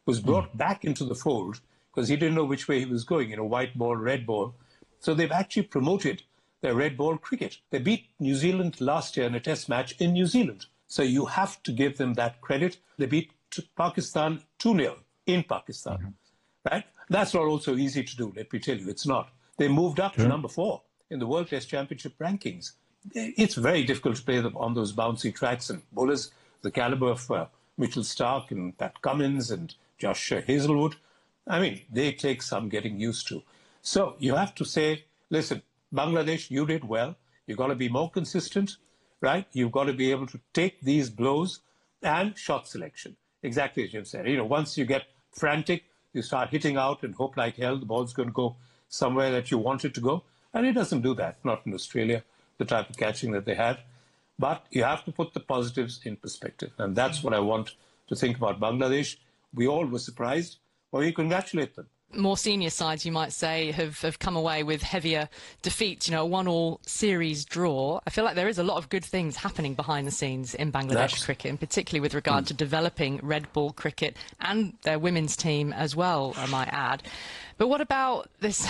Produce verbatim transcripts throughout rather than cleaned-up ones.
was brought mm. back into the fold because he didn't know which way he was going, you know, white ball, red ball. So they've actually promoted their red ball cricket. They beat New Zealand last year in a test match in New Zealand. So you have to give them that credit. They beat Pakistan two nil in Pakistan, mm-hmm. right? That's not also easy to do, let me tell you. It's not. They moved up sure. to number four in the World Test Championship rankings. It's very difficult to play them on those bouncy tracks, and bowlers the caliber of uh, Mitchell Starc and Pat Cummins and Josh Hazlewood, I mean, they take some getting used to. So you have to say, listen, Bangladesh, you did well. You've got to be more consistent, right? You've got to be able to take these blows and shot selection. Exactly as Jim said. You know, once you get frantic, you start hitting out and hope like hell the ball's going to go somewhere that you want it to go. And it doesn't do that, not in Australia, the type of catching that they had. But you have to put the positives in perspective. And that's what I want to think about Bangladesh. We all were surprised. Well, we congratulate them. More senior sides, you might say, have, have come away with heavier defeats, you know, a one-all series draw. I feel like there is a lot of good things happening behind the scenes in Bangladesh That's... cricket, and particularly with regard mm. to developing red ball cricket and their women's team as well, I might add. But what about this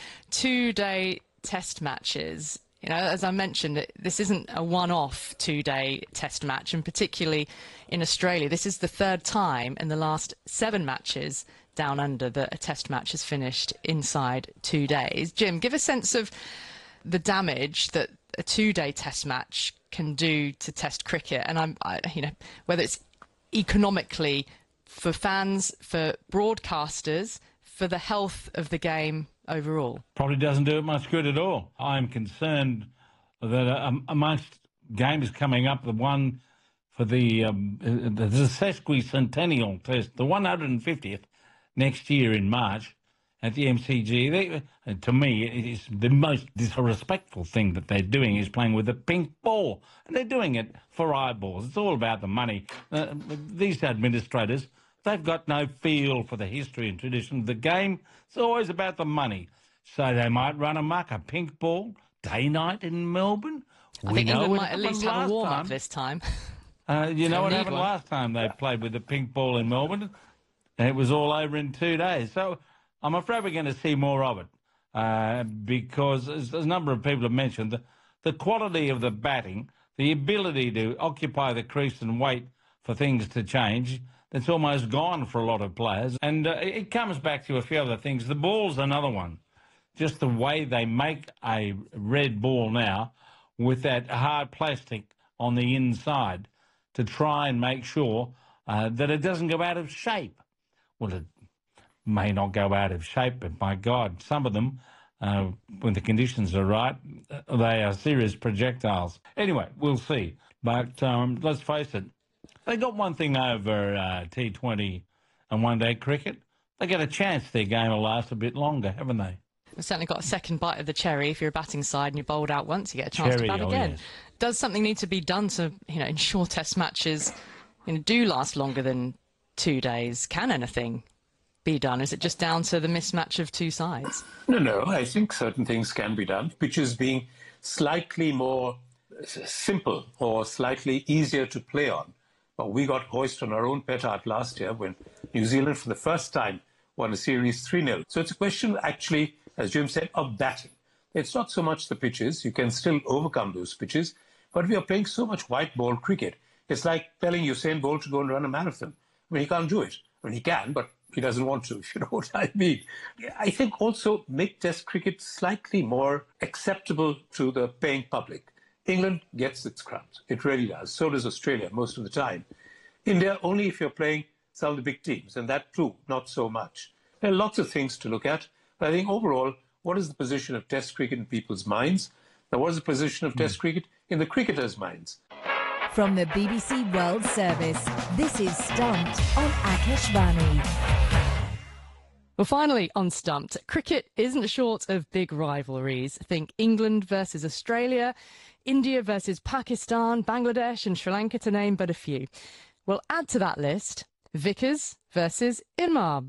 two-day test matches? You know, as I mentioned, this isn't a one-off two-day test match, and particularly in Australia, this is the third time in the last seven matches down under that a test match has finished inside two days. Jim, give a sense of the damage that a two-day test match can do to test cricket, and I'm, I, you know, whether it's economically for fans, for broadcasters, for the health of the game overall. Probably doesn't do it much good at all. I'm concerned that uh, amongst games coming up, the one for the um, the, the sesquicentennial test, the one hundred fiftieth next year in March at the M C G, they, uh, to me, it is the most disrespectful thing that they're doing is playing with a pink ball. And they're doing it for eyeballs. It's all about the money. Uh, these administrators, they've got no feel for the history and tradition of the game. It's always about the money. So they might run amok, a pink ball, day-night in Melbourne. I we think England might at least have a warm-up this time. Uh, you know what happened one. last time they played with the pink ball in Melbourne? It was all over in two days. So I'm afraid we're going to see more of it uh, because, as a number of people have mentioned, the, the quality of the batting, the ability to occupy the crease and wait for things to change, that's almost gone for a lot of players. And uh, it comes back to a few other things. The ball's another one. Just the way they make a red ball now with that hard plastic on the inside to try and make sure uh, that it doesn't go out of shape. Well, it may not go out of shape, but my God, some of them, uh, when the conditions are right, they are serious projectiles. Anyway, we'll see. But um, let's face it, they got one thing over uh, T twenty and one-day cricket. They get a chance their game will last a bit longer, haven't they? We've certainly got a second bite of the cherry. If you're a batting side and you bowled out once, you get a chance cherry, to bat again. Oh, yes. Does something need to be done to, you know, ensure test matches, you know, do last longer than two days? Can anything be done? Is it just down to the mismatch of two sides? No, no. I think certain things can be done. Pitches being slightly more simple or slightly easier to play on. But we got hoisted on our own petard last year when New Zealand, for the first time, won a series three nil. So it's a question, actually, as Jim said, of batting. It's not so much the pitches. You can still overcome those pitches. But we are playing so much white ball cricket. It's like telling Usain Bolt to go and run a marathon. I mean, he can't do it. I mean, he can, but he doesn't want to, if you know what I mean. I think also make Test cricket slightly more acceptable to the paying public. England gets its crumbs. It really does. So does Australia most of the time. India, only if you're playing some of the big teams, and that too, not so much. There are lots of things to look at. But I think overall, what is the position of Test cricket in people's minds? Now, what is the position of mm. Test cricket in the cricketers' minds? From the B B C World Service, this is Stumped on Akashvani. Well, finally, on Stumped, cricket isn't short of big rivalries. Think England versus Australia, India versus Pakistan, Bangladesh and Sri Lanka, to name but a few. We'll add to that list Vickers versus Imams.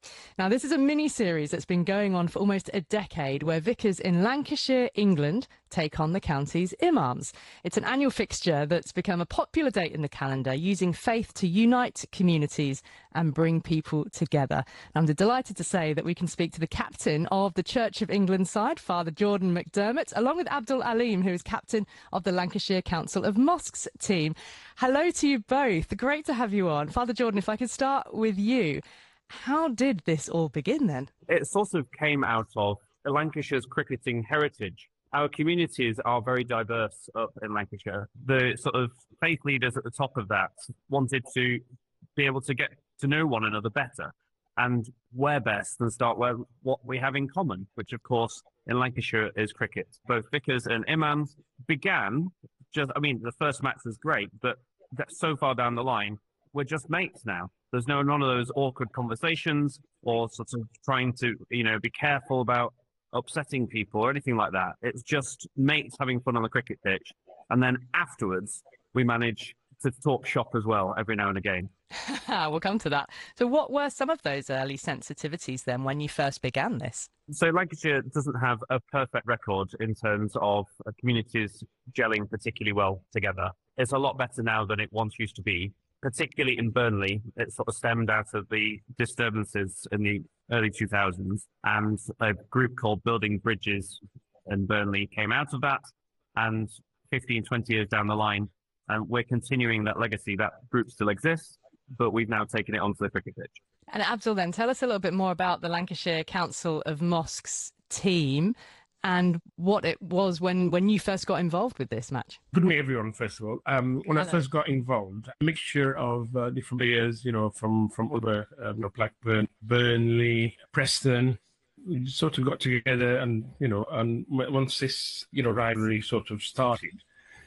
Now, this is a mini-series that's been going on for almost a decade, where vicars in Lancashire, England, take on the county's imams. It's an annual fixture that's become a popular date in the calendar, using faith to unite communities and bring people together. And I'm delighted to say that we can speak to the captain of the Church of England side, Father Jordan McDermott, along with Abdul Aleem, who is captain of the Lancashire Council of Mosques team. Hello to you both. Great to have you on. Father Jordan, if I could start with you. How did this all begin then? It sort of came out of Lancashire's cricketing heritage. Our communities are very diverse up in Lancashire. The sort of faith leaders at the top of that wanted to be able to get to know one another better. And where best than start where what we have in common, which of course in Lancashire is cricket. Both vicars and imams began just, I mean, the first match was great, but that's so far down the line, we're just mates now. There's no none of those awkward conversations or sort of trying to, you know, be careful about upsetting people or anything like that. It's just mates having fun on the cricket pitch. And then afterwards, we manage to talk shop as well every now and again. We'll come to that. So what were some of those early sensitivities then when you first began this? So Lancashire doesn't have a perfect record in terms of communities gelling particularly well together. It's a lot better now than it once used to be. Particularly in Burnley, it sort of stemmed out of the disturbances in the early two thousands, and a group called Building Bridges in Burnley came out of that, and fifteen, twenty years down the line, and we're continuing that legacy. That group still exists, but we've now taken it onto the cricket pitch. And Abdul, then, tell us a little bit more about the Lancashire Council of Mosques team and what it was when, when you first got involved with this match. Good morning, everyone, first of all. Um, when Hello. I first got involved, a mixture of uh, different players, you know, from, from other, uh, you know, Blackburn, Burnley, Preston, we sort of got together and, you know, and once this, you know, rivalry sort of started,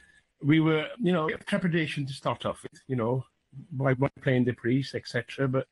we were, you know, trepidation to start off with, you know, by, by playing the priest, et cetera. But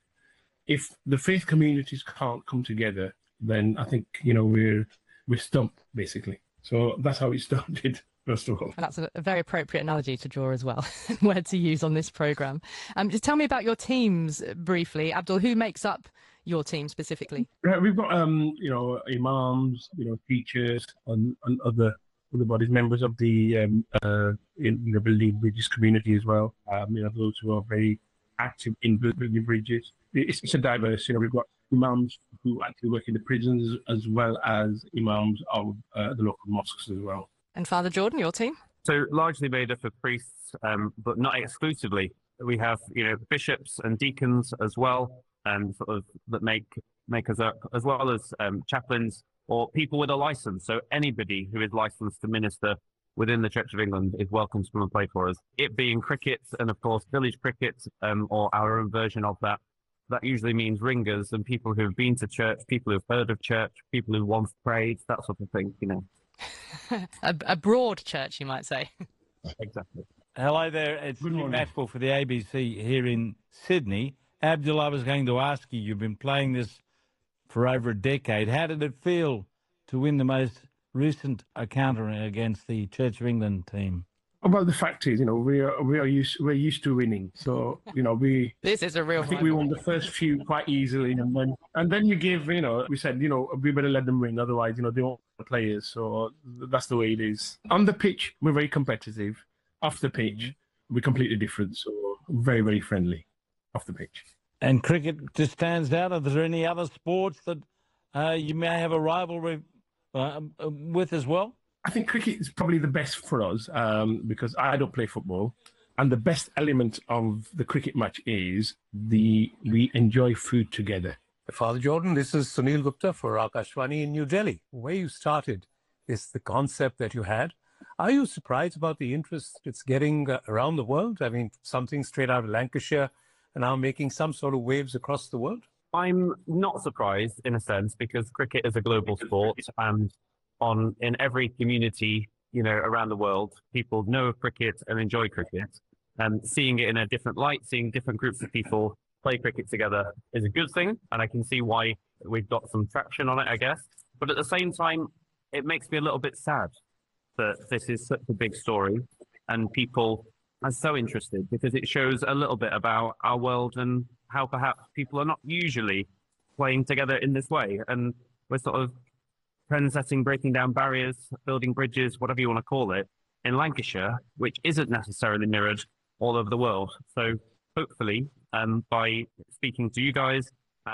if the faith communities can't come together, then I think, you know, we're, we're stumped, basically. So that's how it started, first of all. And that's a, a very appropriate analogy to draw as well, word to use on this programme. Um, just tell me about your teams briefly. Abdul, who makes up your team specifically? Right, we've got, um, you know, imams, you know, teachers and, and other other bodies, members of the um, uh, in the Building Bridges community as well. Um, you know, those who are very active in building bridges. It's, it's a diverse, you know, we've got imams who actually work in the prisons as well as imams of uh, the local mosques as well. And Father Jordan, your team? So largely made up of priests, um, but not exclusively. We have, you know, bishops and deacons as well, and sort of that make make us up, as well as um, chaplains or people with a license. So anybody who is licensed to minister within the Church of England is welcome to come and play for us. It being cricket and of course village cricket, um, or our own version of that. That usually means ringers and people who have been to church, people who've heard of church, people who once prayed, that sort of thing, you know. a, a broad church, you might say. Exactly. Hello there, it's Nick Maxwell for the A B C here in Sydney. Abdul, I was going to ask you, you've been playing this for over a decade. How did it feel to win the most recent encounter against the Church of England team? Well, the fact is, you know, we are we are used we're used to winning. So, you know, we This is a real I think we won the first few quite easily, and then and then you give, you know, we said, you know, we better let them win, otherwise, you know, they won't be players. So that's the way it is. On the pitch, we're very competitive. Off the pitch, we're completely different. So very, very friendly off the pitch. And cricket just stands out. Are there any other sports that uh, you may have a rivalry uh, with as well? I think cricket is probably the best for us um, because I don't play football. And the best element of the cricket match is the we enjoy food together. Father Jordan, this is Sunil Gupta for Akashvani in New Delhi. Where you started is the concept that you had. Are you surprised about the interest it's getting uh, around the world? I mean, something straight out of Lancashire and now making some sort of waves across the world? I'm not surprised in a sense because cricket is a global sport, and on in every community, you know, around the world, people know of cricket and enjoy cricket. And seeing it in a different light, seeing different groups of people play cricket together is a good thing. And I can see why we've got some traction on it, I guess. But at the same time, it makes me a little bit sad that this is such a big story and people are so interested, because it shows a little bit about our world and how perhaps people are not usually playing together in this way. And we're sort of trend setting, breaking down barriers, building bridges, whatever you want to call it, in Lancashire, which isn't necessarily mirrored all over the world. So hopefully, um, by speaking to you guys,